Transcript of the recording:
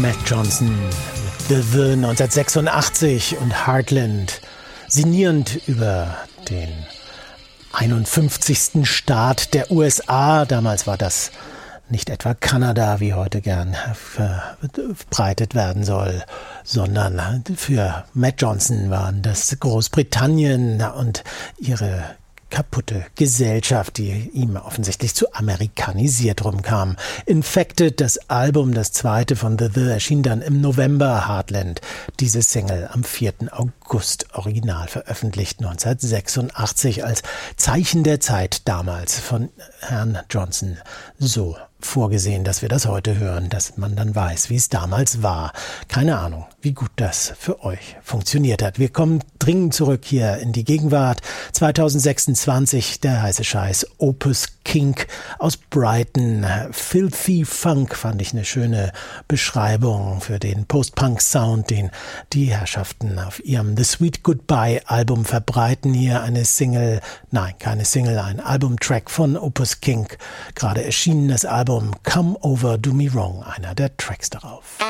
Matt Johnson mit The 1986 und Heartland, sinnierend über den 51. Staat der USA. Damals war das nicht etwa Kanada, wie heute gern verbreitet werden soll, sondern für Matt Johnson waren das Großbritannien und ihre kaputte Gesellschaft, die ihm offensichtlich zu amerikanisiert rumkam. Infected, das Album, das zweite von The erschien dann im November. Heartland, diese Single am 4. August, original veröffentlicht 1986 als Zeichen der Zeit damals von Herrn Johnson so vorgesehen, dass wir das heute hören, dass man dann weiß, wie es damals war. Keine Ahnung, wie gut das für euch funktioniert hat. Wir kommen dringend zurück hier in die Gegenwart. 2026, der heiße Scheiß, Opus Kink aus Brighton. Filthy Funk fand ich eine schöne Beschreibung für den Post-Punk-Sound, den die Herrschaften auf ihrem The Sweet Goodbye Album verbreiten. Hier eine Single, nein, keine Single, ein Albumtrack von Opus Kink. Gerade erschienen das Album Come Over Do Me Wrong, einer der Tracks darauf.